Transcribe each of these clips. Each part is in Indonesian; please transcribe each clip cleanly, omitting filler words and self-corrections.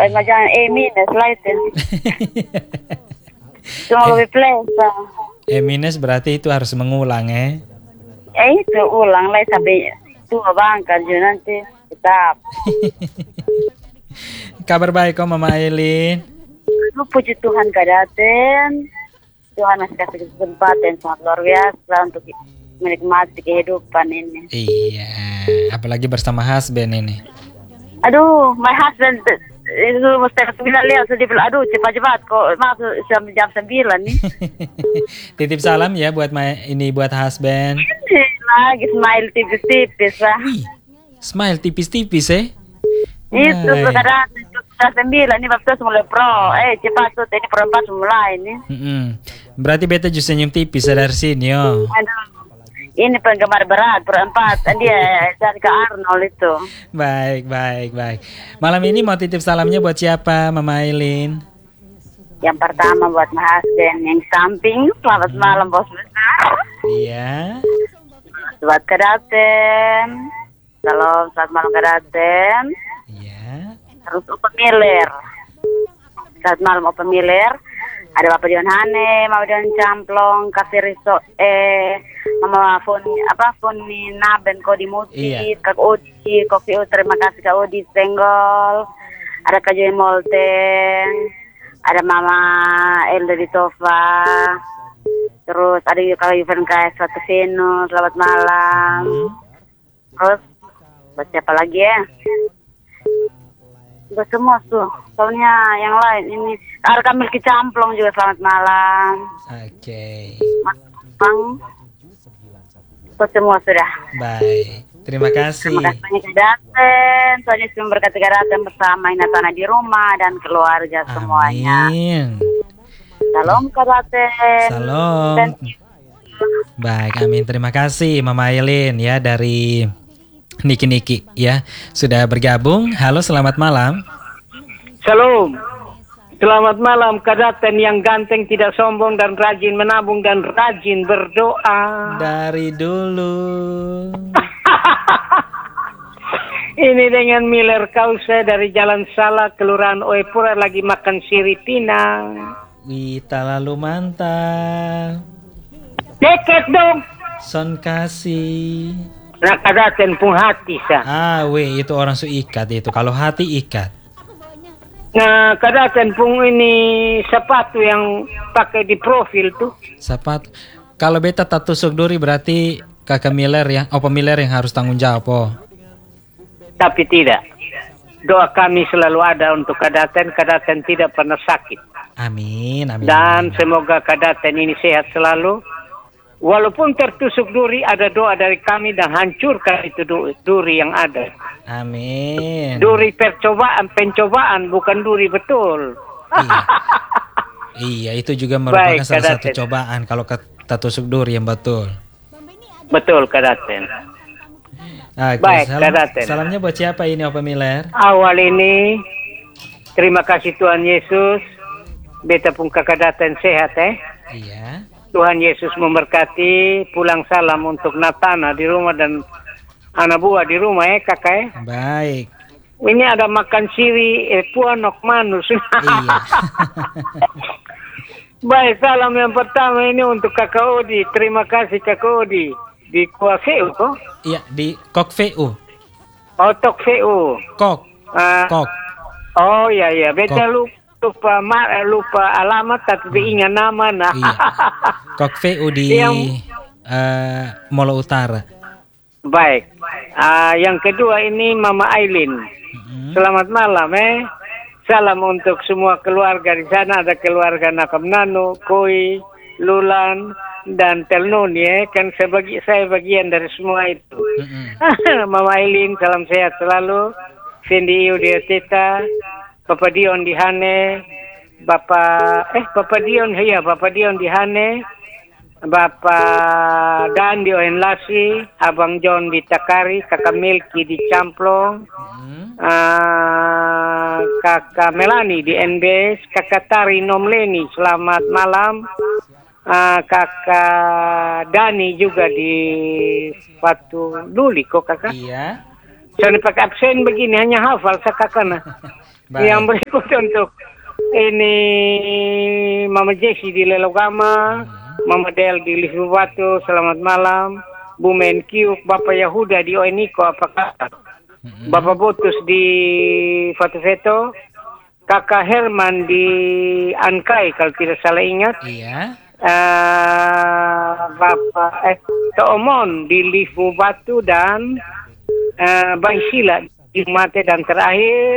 jangan minus lah itu. Cuma lebih plesa. Minus berarti itu harus mengulang Itu ulang lah sampai tua bangka juga nanti tetap. Kabar baik kok Mama Aileen. Puji Tuhan Kadaten. Tuhan masih kasih kesempatan sangat luar biasa untuk menikmati kehidupan ini. Iya, apalagi bersama husband ini. Aduh, my husband itu mesti bilang lihat sedih bilang aduh cepat-cepat kok masuk jam 9 nih. Titip salam ya buat buat husband. Lagi smile tipis-tipis lah. Wih, smile tipis-tipis Itu sekarang sudah 9 ini waktu mulai pro. Cepat tuh ini perempat mulai nih. Berarti beta justru senyum tipis dari sini yo. Aduh. Ini penggemar berat perempat. Dia cari ke Arnold itu. Baik. Malam ini mau titip salamnya buat siapa, Mama Aileen? Yang pertama buat Mas Den yang samping. Selamat malam bos besar. Iya. Buat Kadaten. Salam, selamat malam Kadaten. Iya. Terus Opa Miller. Selamat malam Opa Miller. Ada Bapak Dion Hane, Mama Dion Camplong, Kafe Riso, Mama Foni Naben Kodi Muti, iya. Kak Odi, Kopi terima kasih Kak Odi Senggol. Ada Kak Joy Molten, ada Mama Elda di Tova. Terus ada Kak Yuven KS Satu Venus, selamat malam. Terus buat siapa lagi ya? Buat semua tuh. Soalnya yang lain ini ada Kamil Kicamplong juga selamat malam. Oke. Bang. Buat semua sudah. Baik. Terima kasih. Terima kasih banyak Kadaten. Soalnya semua berkati Kadaten bersama Inatana di rumah dan keluarga semuanya. Amin. Salam Kadaten. Salam. Baik, amin. Terima kasih Mama Aileen ya dari Niki ya sudah bergabung. Halo, selamat malam. Shalom. Selamat malam Kadaten yang ganteng, tidak sombong dan rajin menabung dan rajin berdoa. Dari dulu. Ini dengan Miller Kause dari Jalan Salak, Kelurahan Oepura lagi makan siri pinang. Wita lalu mantap. Deket dong. Son kasih. Nah Kadaten pun hati sah. Itu orang su ikat itu. Kalau hati ikat. Nah Kadaten pun ini sepatu yang pakai di profil tuh. Sepatu. Kalau beta tak tusuk duri berarti Kakak Miller ya, Opa Miller yang harus tanggung jawab Tapi tidak. Doa kami selalu ada untuk Kadaten. Kadaten tidak pernah sakit. Amin. Dan semoga Kadaten ini sehat selalu. Walaupun tertusuk duri, ada doa dari kami dan hancurkan itu duri yang ada. Amin. Duri pencobaan, bukan duri betul. Iya, itu juga merupakan salah satu cobaan kalau kita tusuk duri yang betul. Betul, Kadaten. Baik, Kadaten. Salamnya buat siapa ini, Opa Miller? Awal ini, terima kasih Tuhan Yesus. Beta pun Kadaten sehat Iya. Tuhan Yesus memberkati. Pulang salam untuk Natana di rumah dan anak buah di rumah kakak Baik. Ini ada makan siri puanok manus. Iya. Baik, salam yang pertama ini untuk Kakak Odi. Terima kasih Kakak Odi. Di Kuafeu kok? Iya, di Kokveu. Oh, Tokveu. Kok. Oh iya, beta lupa alamat tapi ingat nama nah. Iya. Kokveu di Molo Utara. Baik. Yang kedua ini Mama Aileen. Selamat malam Salam untuk semua keluarga di sana. Ada keluarga Nakam Nano, Koi, Lulan dan Telnoni kan saya bagian dari semua itu. Mama Aileen salam sehat selalu. Fendi Iudia Teta, Papa Dion di Hane, Papa Dion di Hane, Bapak Dan di Oenlasi, Abang John di Takari, Kakak Milky di Camplong, Kakak Melani di NBS, Kakak Tari Nomleni, selamat malam, Kakak Dani juga di Batu Luli kok kakak. Iya. Soalnya pakai absen begini hanya hafal kakak. Baik. Yang berikut untuk ini Mama Jessi di Lelogama, Mama Del di Lisbu Batu, selamat malam. Bu Menkiuk, Bapak Yahuda di Oeniko, apa kabar? Bapak Botus di Fatu-Feto, Kakak Herman di Ankai kalau tidak salah ingat. Iya. Bapak Toomon di Lisbu Batu dan Bang Sila di Mate, dan terakhir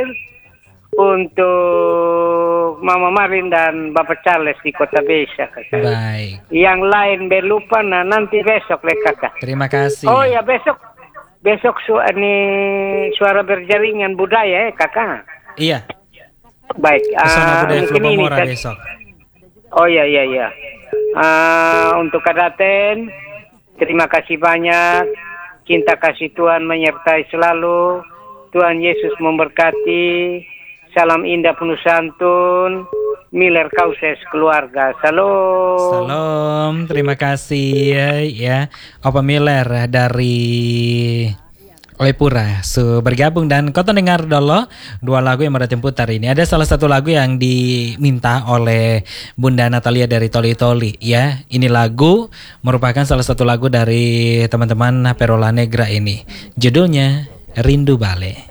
untuk Mama Marin dan Bapak Charles di Kota Besa. Baik. Yang lain berlupa, nah nanti besok kakak. Terima kasih. Oh ya, besok ini suara berjaringan budaya kakak. Iya. Baik. Pesona budaya Mungkin ini Flopomora besok. Oh ya. Untuk Kadaten, terima kasih banyak. Cinta kasih Tuhan menyertai selalu. Tuhan Yesus memberkati. Salam indah penuh santun. Miller Kauses keluarga. Salam. Salam. Terima kasih ya. Opa Miller dari Oepura bergabung, dan kau dengar dulu 2 lagu yang Meratim putar ini. Ada salah satu lagu yang diminta oleh Bunda Natalia dari Toli Toli ya. Ini lagu merupakan salah satu lagu dari teman-teman Perola Negra ini. Judulnya Rindu Bale.